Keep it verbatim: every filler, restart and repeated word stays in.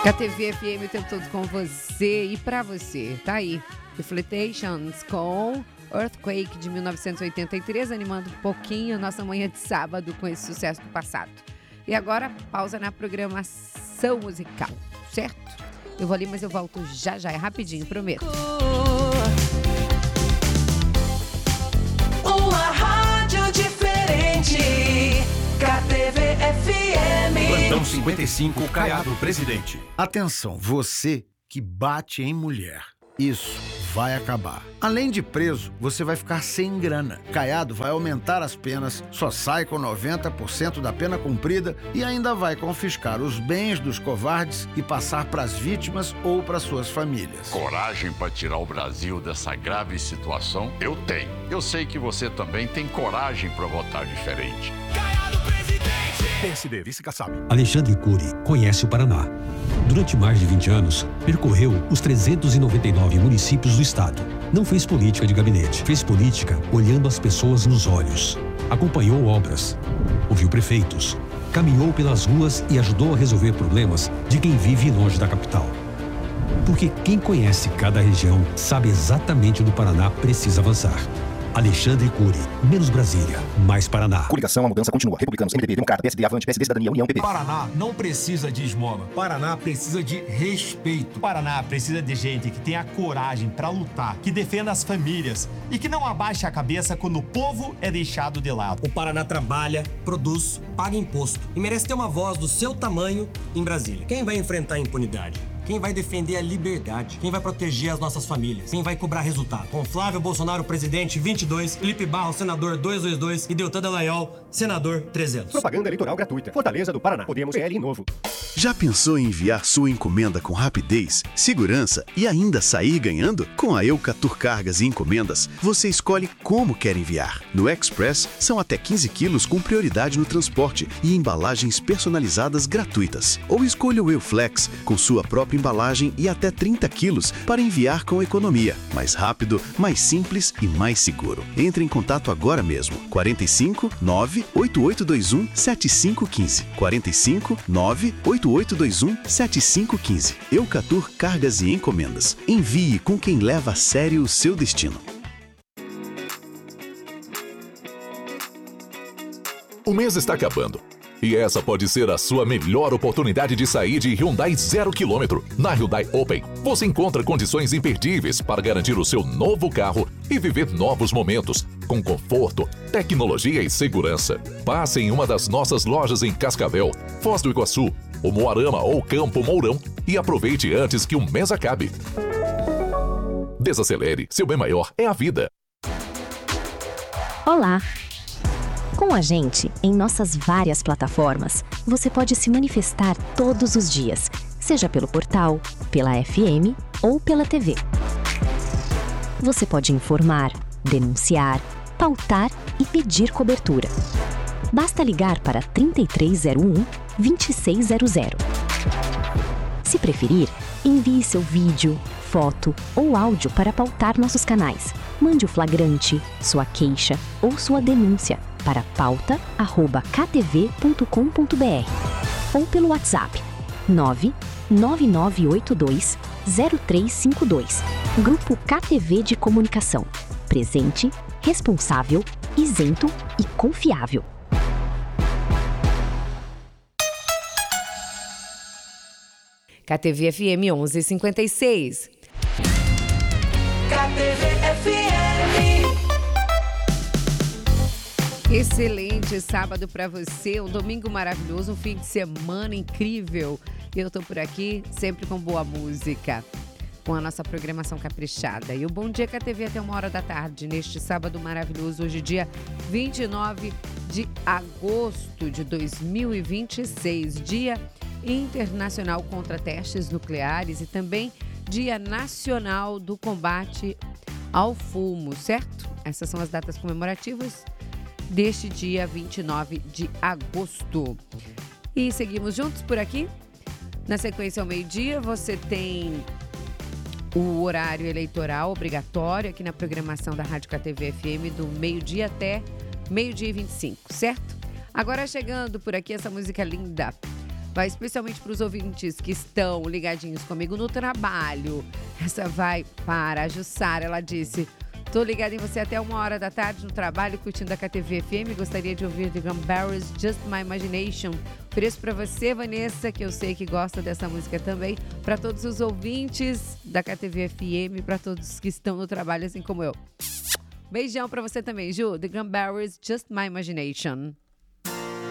K T V F M o tempo todo com você e pra você. Tá aí, Reflections com Earthquake de mil novecentos e oitenta e três, animando um pouquinho nossa manhã de sábado com esse sucesso do passado. E agora, pausa na programação musical, certo? Eu vou ali, mas eu volto já já, é rapidinho, prometo. Uma rádio diferente, K T V F M. Plantão cinquenta e cinco, Caiado Presidente. Atenção, você que bate em mulher. Isso vai acabar. Além de preso, você vai ficar sem grana. Caiado vai aumentar as penas, só sai com noventa por cento da pena cumprida e ainda vai confiscar os bens dos covardes e passar para as vítimas ou para suas famílias. Coragem para tirar o Brasil dessa grave situação? Eu tenho. Eu sei que você também tem coragem para votar diferente. Caiado Presidente! P S D, vice-Kassab. Alexandre Cury conhece o Paraná. Durante mais de vinte anos, percorreu os trezentos e noventa e nove municípios do estado. Não fez política de gabinete, fez política olhando as pessoas nos olhos. Acompanhou obras, ouviu prefeitos, caminhou pelas ruas e ajudou a resolver problemas de quem vive longe da capital. Porque quem conhece cada região sabe exatamente onde o Paraná precisa avançar. Alexandre Cury, menos Brasília, mais Paraná. Coligação, a mudança continua. Republicanos, M D B, Democrata, P S D, Avante, P S D, Cidadania, União, P P. Paraná não precisa de esmola. Paraná precisa de respeito. Paraná precisa de gente que tenha coragem para lutar, que defenda as famílias e que não abaixe a cabeça quando o povo é deixado de lado. O Paraná trabalha, produz, paga imposto e merece ter uma voz do seu tamanho em Brasília. Quem vai enfrentar a impunidade? Quem vai defender a liberdade? Quem vai proteger as nossas famílias? Quem vai cobrar resultado? Com Flávio Bolsonaro, presidente, vinte e dois, Felipe Barros, senador, duzentos e vinte e dois e Deltan Dallagnol, senador, trezentos. Propaganda eleitoral gratuita. Fortaleza do Paraná. Podemos P L em novo. Já pensou em enviar sua encomenda com rapidez, segurança e ainda sair ganhando? Com a Eucatur Cargas e Encomendas, você escolhe como quer enviar. No Express, são até quinze quilos com prioridade no transporte e embalagens personalizadas gratuitas. Ou escolha o Euflex, com sua própria embalagem e até trinta quilos para enviar com economia. Mais rápido, mais simples e mais seguro. Entre em contato agora mesmo. quarenta e cinco, nove, oito oito dois um, sete cinco um cinco. quarenta e cinco, nove, oito oito dois um, sete cinco um cinco. Eucatur Cargas e Encomendas. Envie com quem leva a sério o seu destino. O mês está acabando. E essa pode ser a sua melhor oportunidade de sair de Hyundai zero quilômetro. Na Hyundai Open, você encontra condições imperdíveis para garantir o seu novo carro e viver novos momentos, com conforto, tecnologia e segurança. Passe em uma das nossas lojas em Cascavel, Foz do Iguaçu, o Moarama ou Campo Mourão e aproveite antes que o mês acabe. Desacelere, seu bem maior é a vida. Olá! Com a gente, em nossas várias plataformas, você pode se manifestar todos os dias, seja pelo portal, pela F M ou pela T V. Você pode informar, denunciar, pautar e pedir cobertura. Basta ligar para trinta e três zero um, vinte e seis zero zero. Se preferir, envie seu vídeo, foto ou áudio para pautar nossos canais. Mande o flagrante, sua queixa ou sua denúncia para pauta arroba k t v ponto com ponto b r ou pelo WhatsApp nove nove nove oito dois zero três cinco dois. Grupo K T V de Comunicação. Presente, responsável, isento e confiável. K T V F M onze e cinquenta e seis. K T V F M. Excelente sábado para você, um domingo maravilhoso, um fim de semana incrível. Eu tô por aqui sempre com boa música, com a nossa programação caprichada. E o Bom Dia K T V até uma hora da tarde, neste sábado maravilhoso, hoje dia vinte e nove de agosto de dois mil e vinte e seis, Dia Internacional contra Testes Nucleares e também Dia Nacional do Combate ao Fumo, certo? Essas são as datas comemorativas deste dia vinte e nove de agosto. E seguimos juntos por aqui. Na sequência, ao meio-dia, você tem o horário eleitoral obrigatório aqui na programação da Rádio K T V F M do meio-dia até meio-dia e vinte e cinco, certo? Agora chegando por aqui essa música linda Vai especialmente para os ouvintes que estão ligadinhos comigo no trabalho. Essa vai para a Jussara, ela disse: tô ligada em você até uma hora da tarde no trabalho, curtindo a K T V F M. Gostaria de ouvir The Cranberries, Just My Imagination. Preço para você, Vanessa, que eu sei que gosta dessa música também. Para todos os ouvintes da K T V F M, para todos que estão no trabalho, assim como eu. Beijão para você também, Ju. The Cranberries, Just My Imagination.